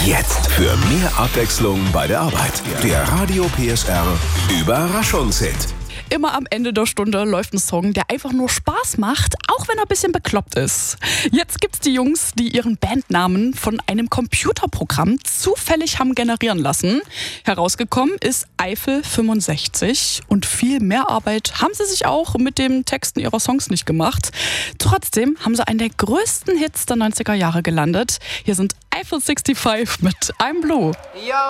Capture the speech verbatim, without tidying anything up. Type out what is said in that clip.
Jetzt für mehr Abwechslung bei der Arbeit. Der Radio P S R Überraschungshit. Immer am Ende der Stunde läuft ein Song, der einfach nur Spaß macht, auch wenn er ein bisschen bekloppt ist. Jetzt gibt's die Jungs, die ihren Bandnamen von einem Computerprogramm zufällig haben generieren lassen. Herausgekommen ist Eiffel fünfundsechzig und viel mehr Arbeit haben sie sich auch mit den Texten ihrer Songs nicht gemacht. Trotzdem haben sie einen der größten Hits der neunziger Jahre gelandet. Hier sind Eiffel fünfundsechzig mit I'm Blue. Yo.